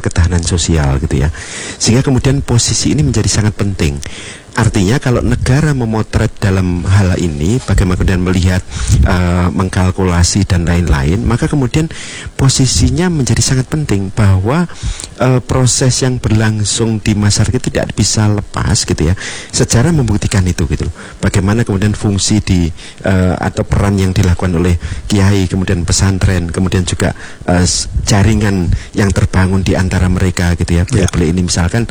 ketahanan sosial gitu ya. Sehingga kemudian posisi ini menjadi sangat penting. Artinya kalau negara memotret dalam hal ini, bagaimana kemudian melihat, mengkalkulasi dan lain-lain, maka kemudian posisinya menjadi sangat penting bahwa proses yang berlangsung di masyarakat tidak bisa lepas gitu ya. Sejarah membuktikan itu gitu. Bagaimana kemudian fungsi di atau peran yang dilakukan oleh kiai, kemudian pesantren, kemudian juga jaringan yang terbangun di antara mereka gitu ya. Beli-beli ini misalkan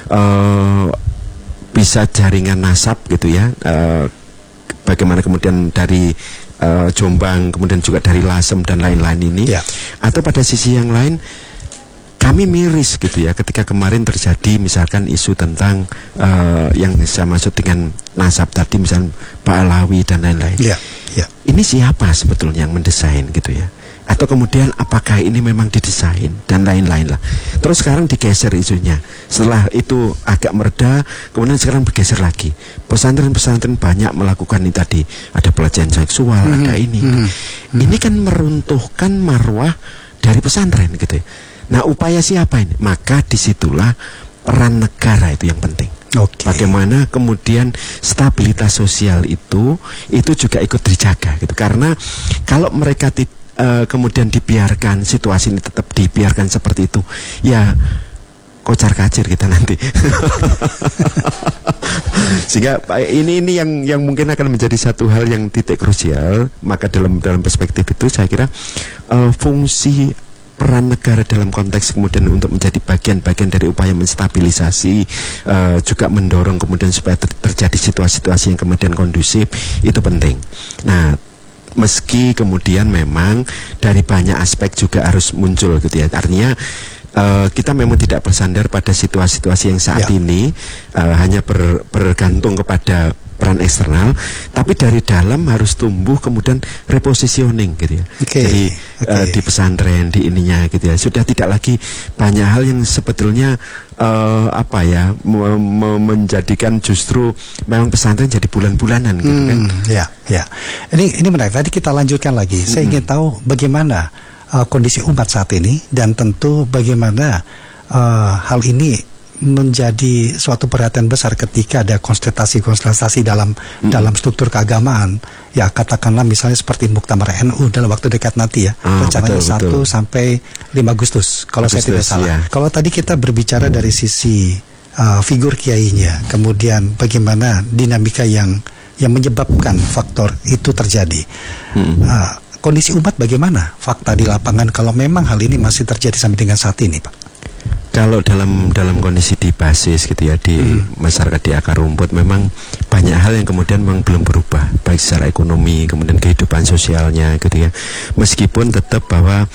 bisa jaringan nasab gitu ya, bagaimana kemudian dari Jombang, kemudian juga dari Lasem dan lain-lain ini. Atau pada sisi yang lain kami miris gitu ya ketika kemarin terjadi misalkan isu tentang yang saya maksud dengan nasab tadi, misalnya Pak Alawi dan lain-lain. Ini siapa sebetulnya yang mendesain gitu ya? Atau kemudian apakah ini memang didesain dan lain-lain lah. Terus sekarang digeser isunya. Setelah itu agak mereda, kemudian sekarang bergeser lagi. Pesantren-pesantren banyak melakukan ini tadi. Ada pelecehan seksual, ada ini. Ini kan meruntuhkan marwah dari pesantren gitu ya. Nah, upaya siapa ini? Maka disitulah peran negara itu yang penting. Bagaimana kemudian stabilitas sosial itu juga ikut dijaga gitu. Karena kalau mereka kemudian dibiarkan, situasi ini tetap dibiarkan seperti itu, ya kocar kacir kita nanti. Sehingga ini yang mungkin akan menjadi satu hal yang titik krusial. Maka dalam perspektif itu saya kira fungsi peran negara dalam konteks kemudian untuk menjadi bagian-bagian dari upaya menstabilisasi, juga mendorong kemudian supaya terjadi situasi-situasi yang kemudian kondusif, itu penting. Nah, meski kemudian memang dari banyak aspek juga harus muncul gitu ya. Artinya kita memang tidak bersandar pada situasi-situasi yang saat ini hanya bergantung kepada peran eksternal, tapi dari dalam harus tumbuh kemudian repositioning gitu ya. Jadi di pesantren, di ininya gitu ya. Sudah tidak lagi banyak hal yang sebetulnya menjadikan justru memang pesantren jadi bulan-bulanan gitu kan. Ini menarik. Tadi kita lanjutkan lagi. Saya ingin tahu bagaimana kondisi umat saat ini, dan tentu bagaimana hal ini menjadi suatu perhatian besar ketika ada konsultasi dalam struktur keagamaan. Ya, katakanlah misalnya seperti Muktamar NU dalam waktu dekat nanti ya. Rencananya 1 sampai 5 Agustus kalau saya tidak salah. Kalau tadi kita berbicara dari sisi figur kiainya, kemudian bagaimana dinamika yang menyebabkan faktor itu terjadi. Kondisi umat bagaimana? Fakta di lapangan kalau memang hal ini masih terjadi sampai dengan saat ini, Pak. Kalau dalam kondisi di basis gitu ya, di masyarakat di akar rumput, memang banyak hal yang kemudian memang belum berubah, baik secara ekonomi, kemudian kehidupan sosialnya gitu ya. Meskipun tetap bahwa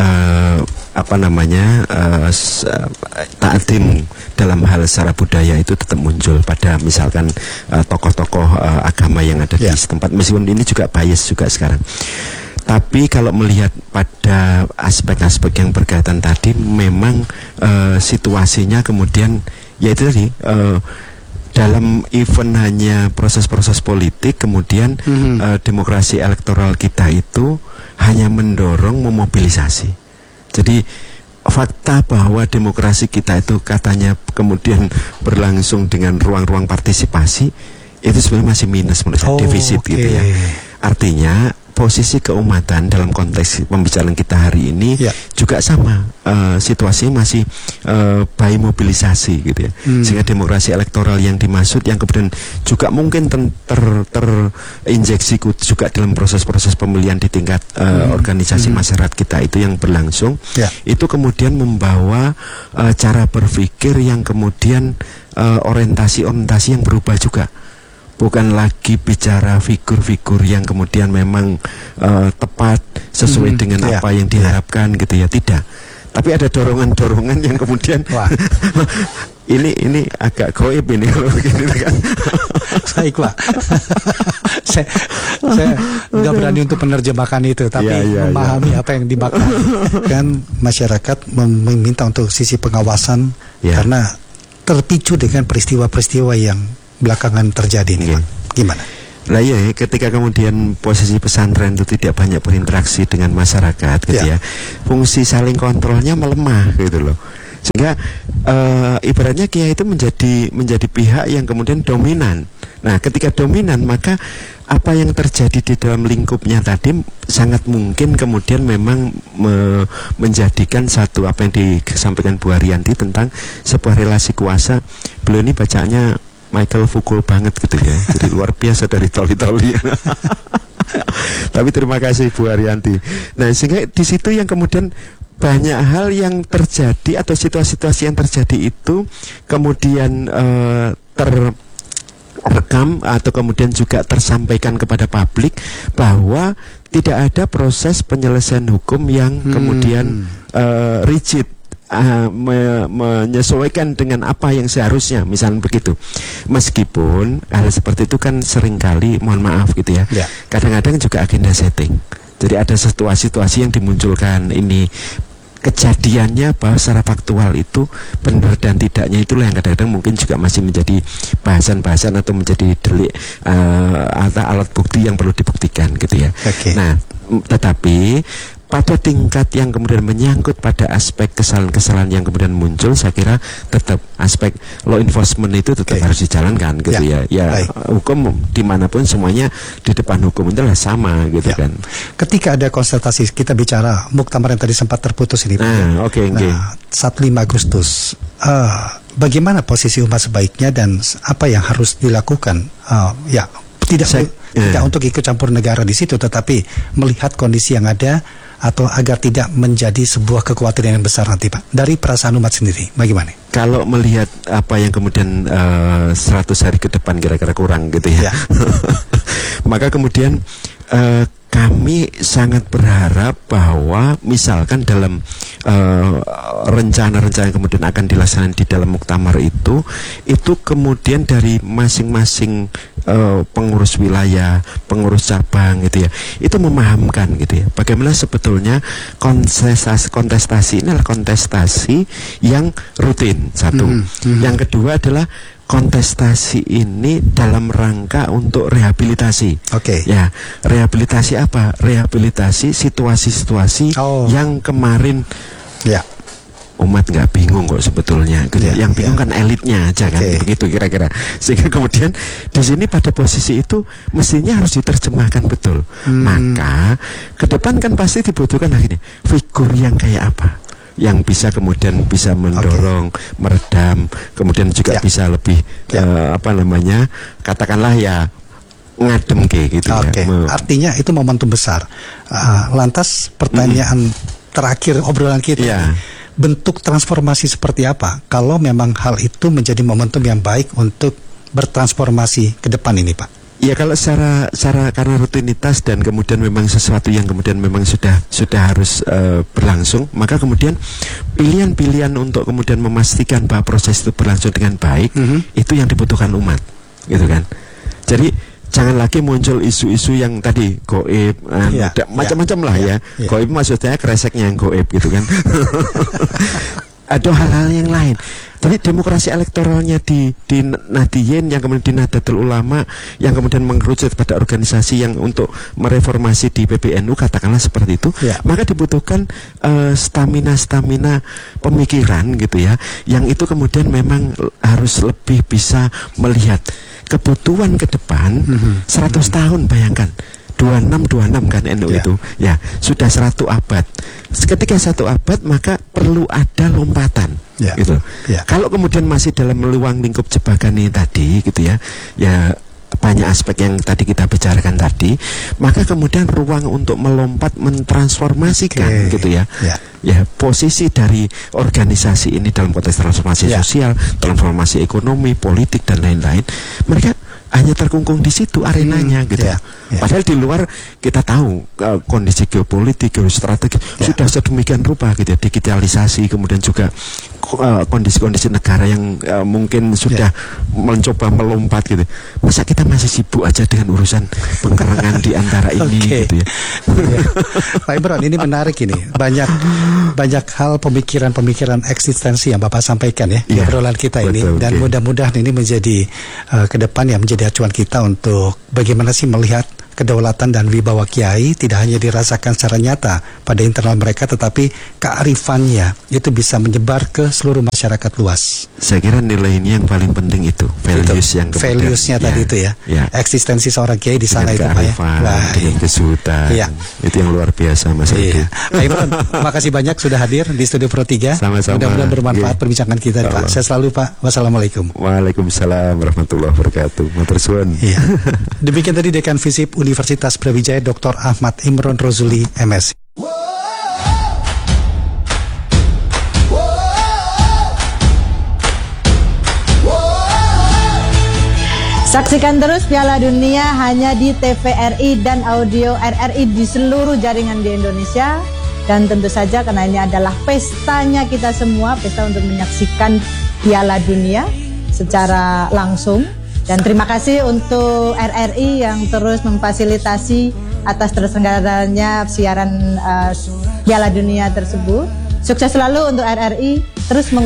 ta'zim dalam hal secara budaya itu tetap muncul pada misalkan tokoh-tokoh agama yang ada di setempat, meskipun ini juga bias juga sekarang. Tapi kalau melihat pada aspek-aspek yang berkaitan tadi, memang situasinya kemudian yaitu tadi dalam event hanya proses-proses politik, kemudian demokrasi elektoral kita itu hanya mendorong memobilisasi. Jadi fakta bahwa demokrasi kita itu katanya kemudian berlangsung dengan ruang-ruang partisipasi, itu sebenarnya masih minus menurut saya, defisit gitu ya. Artinya posisi keumatan dalam konteks pembicaraan kita hari ini juga sama, situasinya masih by mobilisasi gitu ya. Sehingga demokrasi elektoral yang dimaksud, yang kemudian juga mungkin terinjeksi juga dalam proses-proses pemilihan di tingkat organisasi masyarakat kita itu yang berlangsung, itu kemudian membawa cara berpikir yang kemudian orientasi yang berubah juga. Bukan lagi bicara figur-figur yang kemudian memang tepat sesuai dengan apa yang diharapkan gitu ya, tidak. Tapi ada dorongan-dorongan yang kemudian ini agak goib ini kalau begini kan. Baik Pak. saya nggak berani untuk menerjemahkan itu, tapi memahami apa yang dimaksud. Kan masyarakat meminta untuk sisi pengawasan karena terpicu dengan peristiwa-peristiwa yang belakangan terjadi ini, gimana? Lah ya, ketika kemudian posisi pesantren itu tidak banyak berinteraksi dengan masyarakat gitu ya, fungsi saling kontrolnya melemah gitu loh. Sehingga ibaratnya kiai itu menjadi pihak yang kemudian dominan. Nah, ketika dominan, maka apa yang terjadi di dalam lingkupnya tadi sangat mungkin kemudian memang menjadikan satu, apa yang disampaikan Bu Haryanti tentang sebuah relasi kuasa. Beliau ini bacaannya Michael Foucault banget gitu ya. Jadi luar biasa dari toli-toli. Tapi terima kasih Bu Haryanti. Nah, sehingga di situ yang kemudian banyak hal yang terjadi atau situasi-situasi yang terjadi itu kemudian terekam atau kemudian juga tersampaikan kepada publik bahwa tidak ada proses penyelesaian hukum yang kemudian rigid, menyesuaikan dengan apa yang seharusnya, misalnya begitu. Meskipun hal seperti itu kan seringkali, mohon maaf gitu ya, kadang-kadang juga agenda setting. Jadi ada situasi-situasi yang dimunculkan ini, kejadiannya bahwa secara faktual itu benar dan tidaknya itulah yang kadang-kadang mungkin juga masih menjadi bahasan-bahasan atau menjadi delik atau alat bukti yang perlu dibuktikan gitu ya. Nah, tetapi pada tingkat yang kemudian menyangkut pada aspek kesalahan-kesalahan yang kemudian muncul, saya kira tetap aspek law enforcement itu tetap harus dijalankan gitu ya. Hukum dimanapun semuanya di depan hukum itu adalah sama gitu kan. Ketika ada konsultasi, kita bicara muktamar yang tadi sempat terputus ini. Saat 5 Agustus, bagaimana posisi umat sebaiknya dan apa yang harus dilakukan? Tidak untuk ikut campur negara di situ, tetapi melihat kondisi yang ada, atau agar tidak menjadi sebuah kekhawatiran yang besar nanti, Pak. Dari perasaan umat sendiri, bagaimana? Kalau melihat apa yang kemudian 100 hari ke depan kira-kira kurang gitu ya. Maka kemudian kami sangat berharap bahwa misalkan dalam rencana-rencana yang kemudian akan dilaksanakan di dalam muktamar itu kemudian dari masing-masing pengurus wilayah, pengurus cabang gitu ya, itu memahamkan gitu ya, bagaimana sebetulnya kontestasi ini adalah kontestasi yang rutin, satu. Yang kedua adalah kontestasi ini dalam rangka untuk rehabilitasi. Ya, rehabilitasi apa? Rehabilitasi situasi-situasi yang kemarin umat nggak bingung kok sebetulnya gitu. Yang bingung kan elitnya aja kan, begitu kira-kira. Sehingga kemudian di sini pada posisi itu mestinya harus diterjemahkan betul. Maka ke depan kan pasti dibutuhkan lagi nih figur yang kayak apa, yang bisa kemudian bisa mendorong, meredam, kemudian juga bisa lebih katakanlah ya ngadem gitu ya. Artinya itu momentum besar. Lantas pertanyaan terakhir obrolan kita, bentuk transformasi seperti apa kalau memang hal itu menjadi momentum yang baik untuk bertransformasi ke depan ini, Pak? Ya, kalau secara karena rutinitas dan kemudian memang sesuatu yang kemudian memang sudah harus berlangsung, maka kemudian pilihan-pilihan untuk kemudian memastikan bahwa proses itu berlangsung dengan baik, itu yang dibutuhkan umat, gitu kan. Jadi jangan lagi muncul isu-isu yang tadi goib, macam-macam lah ya. Goib maksudnya kreseknya yang goib gitu kan. Ada hal-hal yang lain. Jadi demokrasi elektoralnya di Nahdliyin, yang kemudian di Nahdlatul Ulama, yang kemudian mengerucut pada organisasi yang untuk mereformasi di PBNU, katakanlah seperti itu, maka dibutuhkan stamina pemikiran gitu ya, yang itu kemudian memang harus lebih bisa melihat kebutuhan ke depan 100 tahun, bayangkan 26 kan NU itu ya sudah 100 abad. Ketika 1 abad maka perlu ada lompatan gitu. Kalau kemudian masih dalam ruang lingkup jebakan ini tadi gitu ya banyak aspek yang tadi kita bicarakan tadi, maka kemudian ruang untuk melompat mentransformasikan gitu ya posisi dari organisasi ini dalam konteks transformasi sosial, transformasi ekonomi, politik dan lain-lain, mereka hanya terkungkung di situ arenanya gitu. Padahal di luar kita tahu kondisi geopolitik, geostrategi sudah sedemikian rupa gitu ya, digitalisasi, kemudian juga kondisi-kondisi negara yang mungkin sudah mencoba melompat gitu. Masa kita masih sibuk aja dengan urusan pengkerangan di antara ini gitu ya. Pak Imron, ini menarik ini. Banyak hal pemikiran eksistensi yang Bapak sampaikan di obrolan kita ini, dan mudah-mudahan ini menjadi ke depan yang menjadi acuan kita untuk bagaimana sih melihat kedaulatan dan wibawa kiai tidak hanya dirasakan secara nyata pada internal mereka, tetapi kearifannya itu bisa menyebar ke seluruh masyarakat luas. Saya kira nilai ini yang paling penting itu, values yang kemudian, values-nya tadi itu ya. Eksistensi seorang kiai di sana itu Pak ya. Dengan kesulitan. Itu yang luar biasa Mas Edi. Pak Imron, makasih banyak sudah hadir di Studio Pro 3. Sama-sama. Mudah-mudahan bermanfaat perbincangan kita Pak. Saya selalu Pak. Wassalamualaikum. Waalaikumsalam warahmatullahi wabarakatuh. Matur suwun. Demikian tadi Dekan Visip Universitas Brawijaya Dr. Ahmad Imron Rozuli MS. Saksikan terus Piala Dunia hanya di TVRI dan audio RRI di seluruh jaringan di Indonesia. Dan tentu saja karena ini adalah pestanya kita semua, pesta untuk menyaksikan Piala Dunia secara langsung. Dan terima kasih untuk RRI yang terus memfasilitasi atas terselenggaranya siaran Piala Dunia tersebut. Sukses selalu untuk RRI, terus